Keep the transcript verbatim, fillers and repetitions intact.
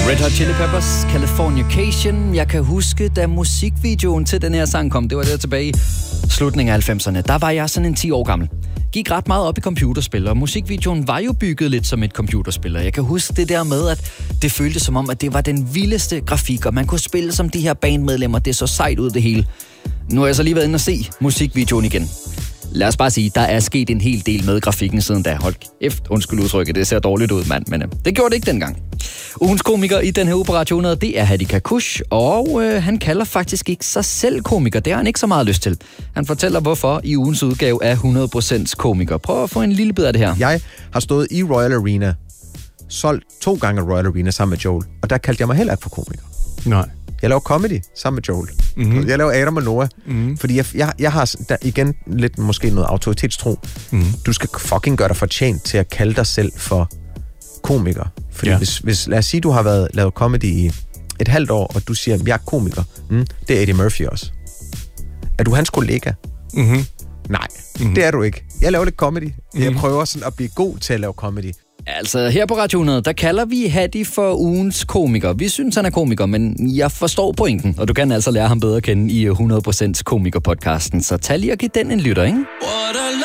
Red Hot Chili Peppers, Californication. Jeg kan huske, da musikvideoen til den her sang kom, det var der tilbage i slutningen af halvfemserne. Der var jeg sådan en ti år gammel. Gik ret meget op i computerspil, og musikvideoen var jo bygget lidt som et computerspil. Jeg kan huske det der med, at det føltes som om, at det var den vildeste grafik, og man kunne spille som de her bandmedlemmer. Det så sejt ud det hele. Nu har jeg så lige været inde og se musikvideoen igen. Lad os bare sige, der er sket en hel del med grafikken siden da. Hold kæft, undskyld udtrykket, det ser dårligt ud, mand, men øh, det gjorde det ikke dengang. Ugens komiker i den her uge på Radio hundrede, det er Hadi Kakush, og øh, han kalder faktisk ikke sig selv komiker. Det har han ikke så meget lyst til. Han fortæller, hvorfor i ugens udgave af hundrede procent komiker. Prøv at få en lille bid af det her. Jeg har stået i Royal Arena, solgt to gange Royal Arena sammen med Joel, og der kaldte jeg mig heller ikke for komiker. Nej. Jeg laver comedy sammen med Joel. Mm-hmm. Jeg laver Adam og Noah. Mm-hmm. Fordi jeg, jeg, jeg har der, igen lidt måske noget autoritetstro. Mm-hmm. Du skal fucking gøre dig fortjent til at kalde dig selv for komiker. Fordi ja. hvis, hvis, lad os sige, du har været lavet comedy i et halvt år, og du siger, at jeg er komiker. Mm, det er Eddie Murphy også. Er du hans kollega? Mm-hmm. Nej, mm-hmm. det er du ikke. Jeg laver lidt comedy. Mm-hmm. Jeg prøver sådan at blive god til at lave comedy. Altså, her på Radio hundrede, der kalder vi Hadi for ugens komiker. Vi synes, han er komiker, men jeg forstår pointen, og du kan altså lære ham bedre at kende i hundrede procent komiker-podcasten. Så tag lige og giv den en lytter, ikke?